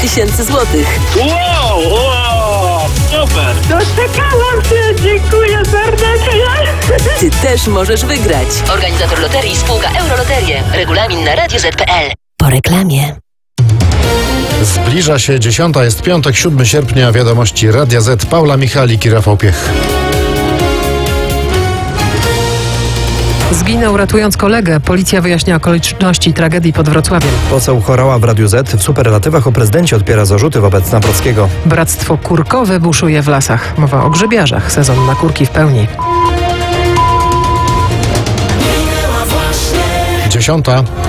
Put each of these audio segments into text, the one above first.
000 złotych. Wow, super! Doczekałam się, dziękuję serdecznie. Ty też możesz wygrać. Organizator loterii spółka Euroloterie. Regulamin na radioz.pl. Po reklamie. Zbliża się 10, jest piątek, 7 sierpnia, wiadomości Radia Z, Paula Michalik i Rafał Piech. Zginął ratując kolegę. Policja wyjaśnia okoliczności tragedii pod Wrocławiem. Poseł Horała w Radiu Z w superlatywach o prezydencie odpiera zarzuty wobec Nawrockiego. Bractwo kurkowe buszuje w lasach. Mowa o grzybiarzach. Sezon na kurki w pełni. 10.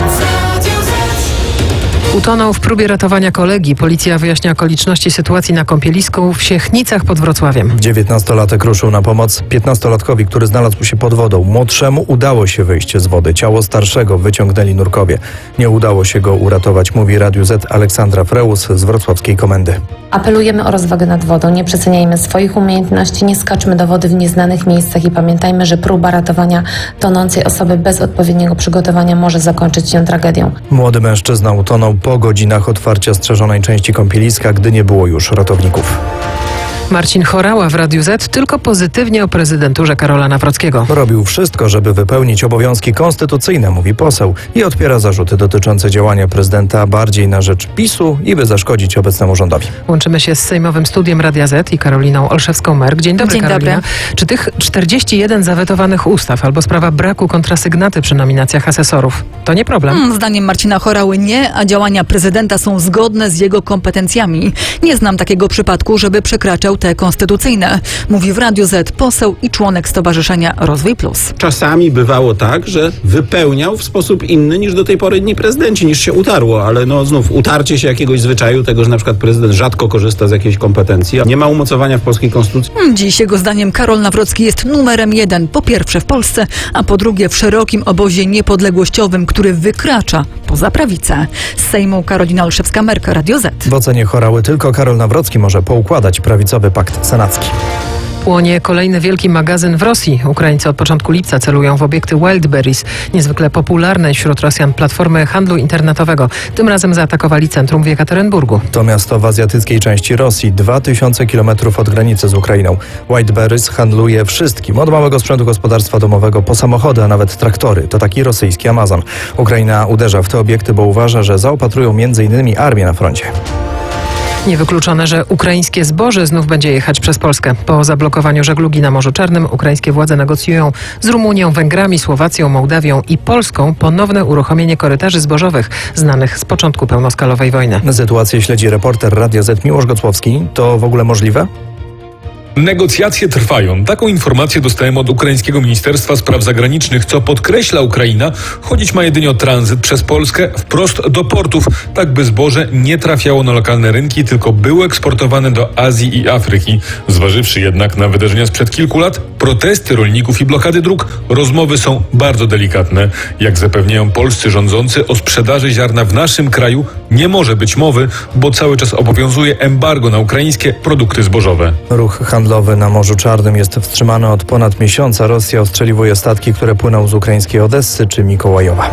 Utonął w próbie ratowania kolegi. Policja wyjaśnia okoliczności sytuacji na kąpielisku w Siechnicach pod Wrocławiem. 19-latek ruszył na pomoc 15-latkowi, który znalazł się pod wodą. Młodszemu udało się wyjść z wody. Ciało starszego wyciągnęli nurkowie. Nie udało się go uratować, mówi Radiu Z Aleksandra Freus z wrocławskiej komendy. Apelujemy o rozwagę nad wodą, nie przeceniajmy swoich umiejętności, nie skaczmy do wody w nieznanych miejscach i pamiętajmy, że próba ratowania tonącej osoby bez odpowiedniego przygotowania może zakończyć się tragedią. Młody mężczyzna utonął po godzinach otwarcia strzeżonej części kąpieliska, gdy nie było już ratowników. Marcin Horała w Radiu Z tylko pozytywnie o prezydenturze Karola Nawrockiego. Robił wszystko, żeby wypełnić obowiązki konstytucyjne, mówi poseł, i odpiera zarzuty dotyczące działania prezydenta bardziej na rzecz PiS-u i by zaszkodzić obecnemu rządowi. Łączymy się z sejmowym studiem Radia Z i Karoliną Olszewską-Merk. Dzień dobry, Karolina. Czy tych 41 zawetowanych ustaw albo sprawa braku kontrasygnaty przy nominacjach asesorów to nie problem? Zdaniem Marcina Horały nie, a działania prezydenta są zgodne z jego kompetencjami. Nie znam takiego przypadku, żeby przekraczał te konstytucyjne, mówi w Radiu Z poseł i członek Stowarzyszenia Rozwój Plus. Czasami bywało tak, że wypełniał w sposób inny niż do tej pory inni prezydenci, niż się utarło, ale znów utarcie się jakiegoś zwyczaju, tego, że na przykład prezydent rzadko korzysta z jakiejś kompetencji. Nie ma umocowania w polskiej konstytucji. Dziś jego zdaniem Karol Nawrocki jest numerem 1, po pierwsze w Polsce, a po drugie w szerokim obozie niepodległościowym, który wykracza poza prawicę. Z Sejmu Karolina Olszewska-Merk, Radio Z. W ocenie Horały tylko Karol Nawrocki może poukładać prawicowy pakt senacki. Płonie kolejny wielki magazyn w Rosji. Ukraińcy od początku lipca celują w obiekty Wildberries, niezwykle popularnej wśród Rosjan platformy handlu internetowego. Tym razem zaatakowali centrum w Jekaterynburgu. To miasto w azjatyckiej części Rosji, 2000 km od granicy z Ukrainą. Wildberries handluje wszystkim, od małego sprzętu gospodarstwa domowego po samochody, a nawet traktory. To taki rosyjski Amazon. Ukraina uderza w te obiekty, bo uważa, że zaopatrują m.in. armię na froncie. Niewykluczone, że ukraińskie zboże znów będzie jechać przez Polskę. Po zablokowaniu żeglugi na Morzu Czarnym ukraińskie władze negocjują z Rumunią, Węgrami, Słowacją, Mołdawią i Polską ponowne uruchomienie korytarzy zbożowych znanych z początku pełnoskalowej wojny. Sytuację śledzi reporter Radia Z Miłosz Gocłowski. To w ogóle możliwe? Negocjacje trwają. Taką informację dostałem od ukraińskiego Ministerstwa Spraw Zagranicznych, co podkreśla Ukraina. Chodzić ma jedynie o tranzyt przez Polskę wprost do portów, tak by zboże nie trafiało na lokalne rynki, tylko było eksportowane do Azji i Afryki. Zważywszy jednak na wydarzenia sprzed kilku lat, protesty rolników i blokady dróg, rozmowy są bardzo delikatne. Jak zapewniają polscy rządzący, o sprzedaży ziarna w naszym kraju nie może być mowy, bo cały czas obowiązuje embargo na ukraińskie produkty zbożowe. Ruch handlowy na Morzu Czarnym jest wstrzymany od ponad miesiąca. Rosja ostrzeliwuje statki, które płyną z ukraińskiej Odessy czy Mikołajowa.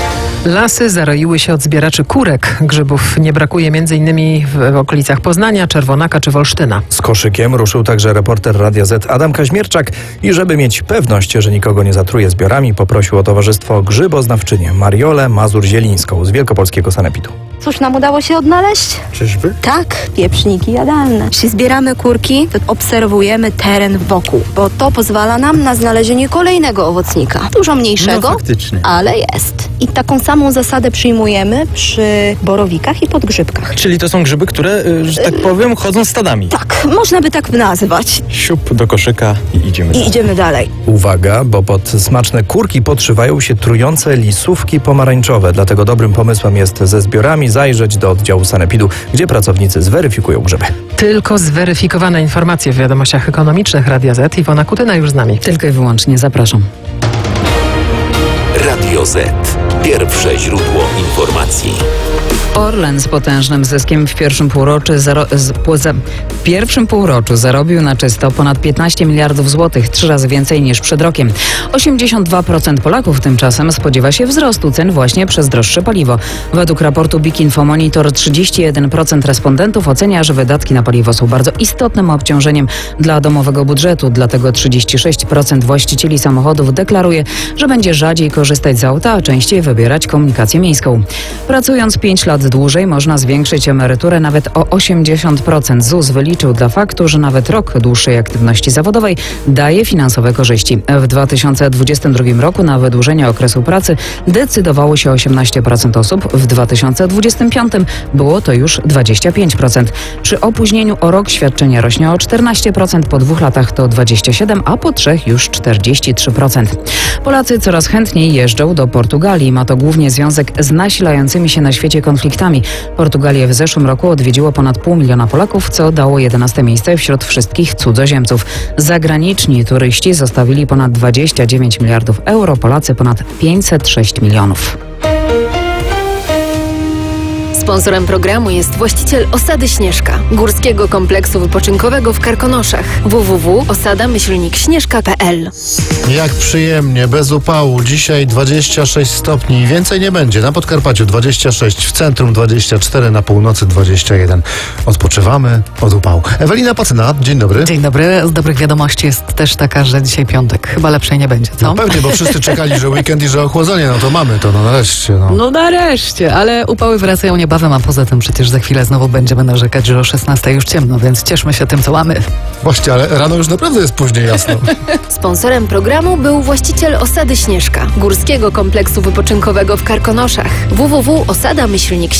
Lasy zaroiły się od zbieraczy kurek. Grzybów nie brakuje m.in. w okolicach Poznania, Czerwonaka czy Wolsztyna. Z koszykiem ruszył także reporter Radia Z Adam Kaźmierczak i żeby mieć pewność, że nikogo nie zatruje zbiorami, poprosił o towarzystwo grzyboznawczynię Mariolę Mazur-Zielińską z wielkopolskiego sanepidu. Cóż nam udało się odnaleźć? Czyżby? Tak, pieprzniki jadalne. Jeśli zbieramy kurki, to obserwujemy teren wokół, bo to pozwala nam na znalezienie kolejnego owocnika. Dużo mniejszego, ale jest. I taką samą zasadę przyjmujemy przy borowikach i podgrzybkach. Czyli to są grzyby, które, że tak powiem, chodzą stadami. Tak, można by tak nazwać. Siup do koszyka i idziemy dalej. I idziemy dalej. Uwaga, bo pod smaczne kurki podszywają się trujące lisówki pomarańczowe. Dlatego dobrym pomysłem jest ze zbiorami zajrzeć do oddziału sanepidu, gdzie pracownicy zweryfikują grzyby. Tylko zweryfikowane informacje w wiadomościach ekonomicznych Radia Z. Iwona Kutyna już z nami. Tylko i wyłącznie, zapraszam. Radio Z. Pierwsze źródło informacji. O Orlen z potężnym zyskiem w pierwszym półroczu zarobił na czysto ponad 15 miliardów złotych, 3 razy więcej niż przed rokiem. 82% Polaków tymczasem spodziewa się wzrostu cen właśnie przez droższe paliwo. Według raportu BIK Infomonitor 31% respondentów ocenia, że wydatki na paliwo są bardzo istotnym obciążeniem dla domowego budżetu. Dlatego 36% właścicieli samochodów deklaruje, że będzie rzadziej korzystać z auta, a częściej wybierać komunikację miejską. Pracując 5 lat dłużej można zwiększyć emeryturę nawet o 80%. ZUS wyliczył dla faktu, że nawet rok dłuższej aktywności zawodowej daje finansowe korzyści. W 2022 roku na wydłużenie okresu pracy decydowało się 18% osób, w 2025 było to już 25%. Przy opóźnieniu o rok świadczenie rośnie o 14%, po 2 latach to 27%, a po 3 już 43%. Polacy coraz chętniej jeżdżą do Portugalii. Ma to głównie związek z nasilającymi się na świecie konfliktami. Portugalię w zeszłym roku odwiedziło ponad 500 000 Polaków, co dało 11 miejsce wśród wszystkich cudzoziemców. Zagraniczni turyści zostawili ponad 29 miliardów euro, Polacy ponad 506 milionów. Sponsorem programu jest właściciel Osady Śnieżka, górskiego kompleksu wypoczynkowego w Karkonoszach. www.osada-śnieżka.pl. Jak przyjemnie, bez upału. Dzisiaj 26 stopni i więcej nie będzie. Na Podkarpaciu 26, w centrum 24, na północy 21. Odpoczywamy od upału. Ewelina Pacyna, dzień dobry. Dzień dobry. Z dobrych wiadomości jest też taka, że dzisiaj piątek. Chyba lepszej nie będzie, co? No pewnie, bo wszyscy czekali, że weekend i że ochłodzenie. No to mamy to, no nareszcie. No nareszcie, ale upały wracają niebawem, a poza tym przecież za chwilę znowu będziemy narzekać, że o 16 już ciemno, więc cieszmy się tym, co mamy. Właśnie, ale rano już naprawdę jest później jasno. Sponsorem programu był właściciel Osady Śnieżka, górskiego kompleksu wypoczynkowego w Karkonoszach. www.osada-śnieżka